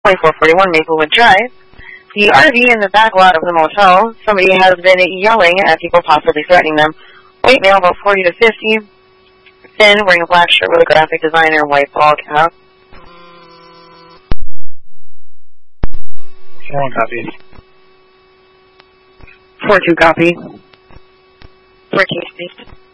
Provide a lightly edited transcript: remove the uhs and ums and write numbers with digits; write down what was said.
2441 Maplewood Drive. The RV in the back lot of the motel. Somebody has been yelling at people, possibly threatening them. White male, about 40 to 50. Thin, wearing a black shirt with a graphic designer and white ball cap. 4-1 copy. 4-2 copy. 14 space.